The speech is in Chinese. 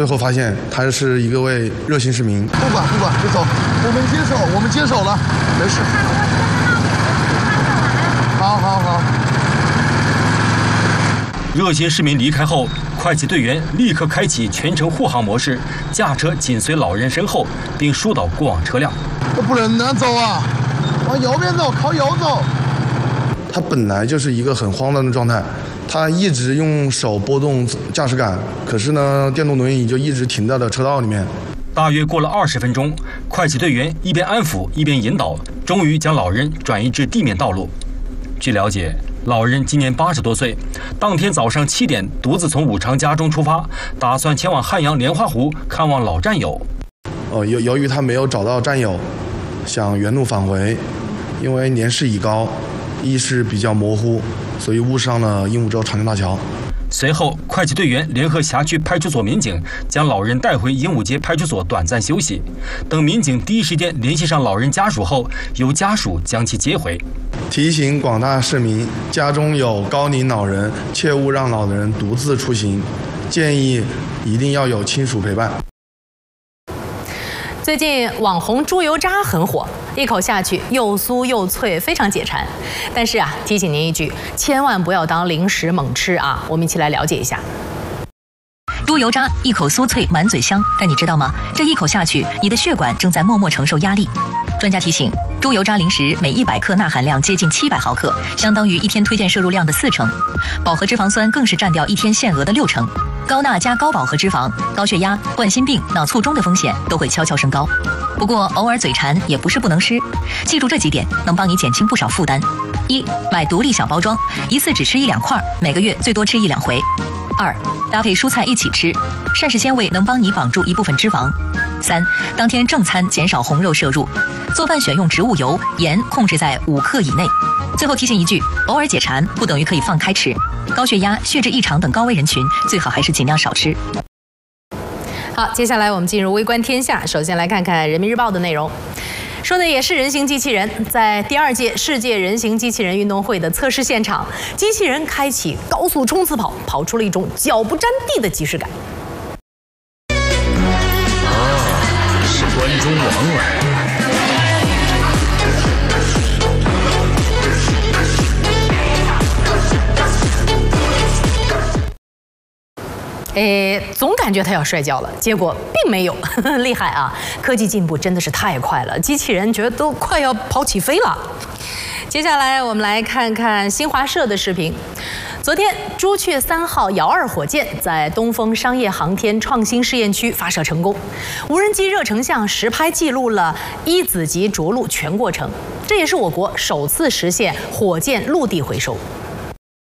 最后发现他是一位热心市民。 不管，别走，我们接手了，没事。好。 热心市民离开后，快骑队员立刻开启全程护航模式，驾车紧随老人身后，并疏导过往车辆。 不能走啊，往右边走，靠右走。 他本来就是一个很慌乱的状态，他一直用手拨动驾驶杆，可是呢，电动轮椅就一直停在了车道里面。 大约过了20分钟，快骑队员一边安抚一边引导，终于将老人转移至地面道路。据了解，老人今年80多岁，当天早上7点独自从武昌家中出发，打算前往汉阳莲花湖看望老战友。 由于他没有找到战友，想原路返回，因为年事已高，意识比较模糊，所以误上了鹦鹉洲长江大桥。 随后，快骑队员联合辖区派出所民警将老人带回鹦鹉街派出所短暂休息。等民警第一时间联系上老人家属后，由家属将其接回。 提醒广大市民，家中有高龄老人，切勿让老人独自出行，建议一定要有亲属陪伴。 最近网红猪油渣很火，一口下去又酥又脆，非常解馋。但是啊，提醒您一句，千万不要当零食猛吃啊！我们一起来了解一下。 猪油渣一口酥脆，满嘴香，但你知道吗？这一口下去，你的血管正在默默承受压力。专家提醒，猪油渣零食每100克钠含量接近700毫克，相当于一天推荐摄入量的40%。饱和脂肪酸更是占掉一天限额的60%。高钠加高饱和脂肪，高血压、冠心病、脑卒中的风险都会悄悄升高。不过偶尔嘴馋也不是不能吃，记住这几点能帮你减轻不少负担。1. 买独立小包装，一次只吃1-2块，每个月最多吃1-2回。2. 搭配蔬菜一起吃，膳食纤维能帮你绑住一部分脂肪。3. 当天正餐减少红肉摄入，做饭选用植物油，盐控制在5克以内。最后提醒一句，偶尔解馋不等于可以放开吃，高血压、血脂异常等高危人群最好还是尽量少吃。 好，接下来我们进入微观天下，首先来看看人民日报的内容。说的也是人形机器人，在第2届世界人形机器人运动会的测试现场，机器人开启高速冲刺跑，跑出了一种脚不沾地的即视感。 是关中王啊！ 总感觉他要摔跤了，结果并没有，厉害啊！科技进步真的是太快了，机器人觉得都快要跑起飞了。接下来我们来看看新华社的视频。昨天，朱雀3号遥2火箭在东风商业航天创新试验区发射成功，无人机热成像实拍记录了1子级着陆全过程，这也是我国首次实现火箭陆地回收。